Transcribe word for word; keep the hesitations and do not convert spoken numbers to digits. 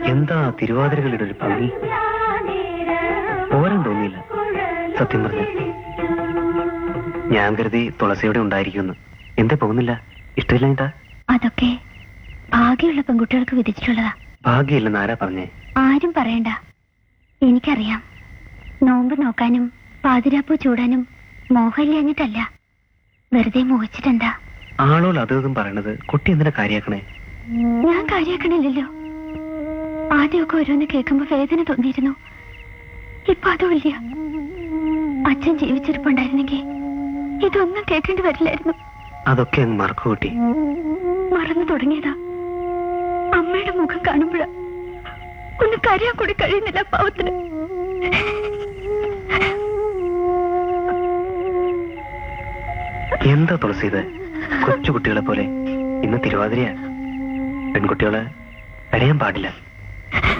എന്താ തിരുവാതിരകളുടെ ഒരു ഭംഗി. പോരാൻ തോന്നിയില്ല സത്യം പറഞ്ഞ. ഞാൻ കരുതി തുളസിയോടെ ഉണ്ടായിരിക്കുമെന്ന്. എന്തേ പോകുന്നില്ല? ഇഷ്ടമില്ല? അതൊക്കെ ഭാഗ്യമുള്ള പെൺകുട്ടികൾക്ക് വിധിച്ചിട്ടുള്ളതാ. ഭാഗ്യമില്ലെന്ന് ആരാ പറഞ്ഞേ? ആരും പറയണ്ട. എനിക്കറിയാം. നോമ്പ് നോക്കാനും പാതിരാപ്പൂ ചൂടാനും മോഹമില്ലഞ്ഞിട്ടല്ല, വെറുതെ മോഹിച്ചിട്ടെന്താ. ആളോൾ അതും പറയണത് കുട്ടി എന്തിനാ കാര്യാക്കണേ? ഞാൻ കാര്യാക്കണില്ലല്ലോ. ആദ്യമൊക്കെ ഓരോന്ന് കേൾക്കുമ്പോ വേദന തോന്നിയിരുന്നു. ഇപ്പൊ അതുമില്ല. അച്ഛൻ ജീവിച്ചിരിപ്പുണ്ടായിരുന്നെങ്കിൽ ഇതൊന്നും കേൾക്കേണ്ടി വരില്ലായിരുന്നു. അതൊക്കെ അങ്ങ് മറക്കു കൂട്ടി. മറന്നു തുടങ്ങിയതാ. അമ്മയുടെ മുഖം കാണുമ്പോഴാ ഒന്ന് കരയാൻ കൂടി കഴിയുന്നില്ല പാവത്തിന്. എന്താ തുളസി ഇത്? കൊച്ചുകുട്ടികളെ പോലെ. ഇന്ന് തിരുവാതിരയാ. പെൺകുട്ടികള് കരയാൻ പാടില്ല.